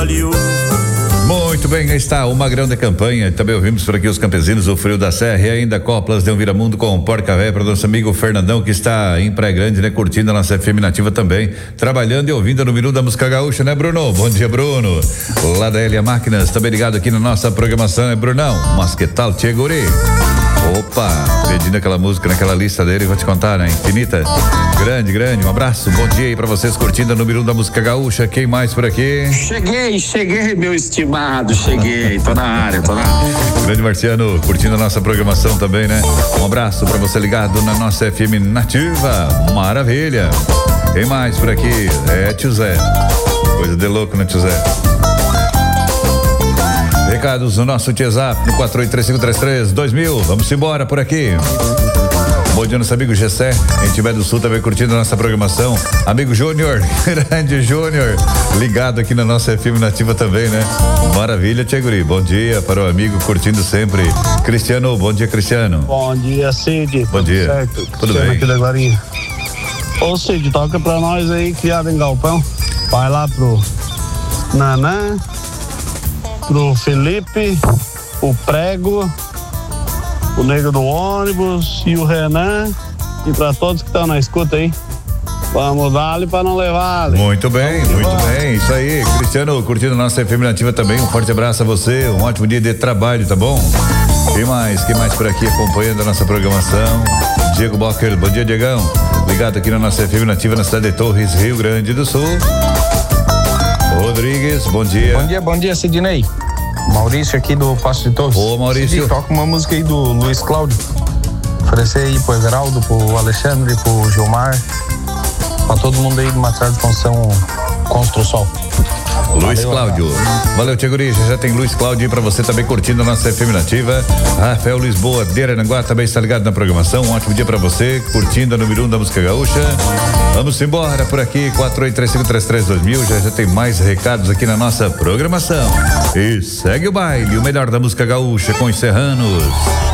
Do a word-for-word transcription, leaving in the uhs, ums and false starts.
óleo. Muito bem, aí está o Magrão da Campanha. Também ouvimos por aqui os campesinos, o Frio da Serra e ainda Coplas de um Viramundo com Porca Véia para o nosso amigo Fernandão, que está em Praia Grande, né? Curtindo a nossa F M Nativa também, trabalhando e ouvindo no Minuto da Música Gaúcha, né, Bruno? Bom dia, Bruno. Lá da Elia Máquinas, também ligado aqui na nossa programação, é Brunão. Mas que tal, tchê guri? Opa, pedindo aquela música naquela lista dele, vou te contar, né? Infinita. Grande, grande, um abraço, bom dia aí pra vocês curtindo a número um da música gaúcha. Quem mais por aqui? Cheguei, cheguei, meu estimado, cheguei, tô na área, tô na área. Grande Marciano, curtindo a nossa programação também, né? Um abraço pra você ligado na nossa F M Nativa, maravilha. Quem mais por aqui? É, tio Zé. Coisa de louco, né, tio Zé? Recados no nosso WhatsApp no quatro oito três cinco três três dois mil. Vamos embora por aqui. Bom dia, nosso amigo Gessé, em Tibé do Sul, também curtindo a nossa programação. Amigo Júnior, grande Júnior, ligado aqui na nossa F M Nativa também, né? Maravilha, tia guri. Bom dia para o amigo curtindo sempre. Cristiano, bom dia, Cristiano. Bom dia, Cid. Bom Tudo dia. Certo? Tudo Cristiano bem. Aqui da Guarinha. Ô, Cid, toca pra nós aí, criado em galpão. Vai lá pro Nanã, pro Felipe, o Prego, o Nego do Ônibus e o Renan, e pra todos que estão na escuta aí. Vamos dar-lhe pra não levar. Muito bem, muito bem, isso aí. Cristiano, curtindo a nossa F M Nativa também, um forte abraço a você, um ótimo dia de trabalho, tá bom? Quem mais, quem mais por aqui acompanhando a nossa programação? Diego Bocker, bom dia, Diegão. Ligado aqui na nossa F M Nativa na cidade de Torres, Rio Grande do Sul. Rodrigues, bom dia. Bom dia, bom dia, Sidney. Maurício aqui do Passo de Torres. Ô, Maurício. Cid, toca uma música aí do Luiz Cláudio. Oferecer aí pro Everaldo, pro Alexandre, pro Gilmar, pra todo mundo aí de uma tradição Construção. Luiz Valeu, Cláudio. abraço. Valeu, tia guri. Já tem Luiz Cláudio aí pra você também curtindo a nossa F M Nativa. Rafael Lisboa, de Aranguá, também está ligado na programação. Um ótimo dia pra você, curtindo a número um da música gaúcha. Vamos embora por aqui, quatro oito três cinco três três dois mil. Já já tem mais recados aqui na nossa programação. E segue o baile, o melhor da música gaúcha com os serranos.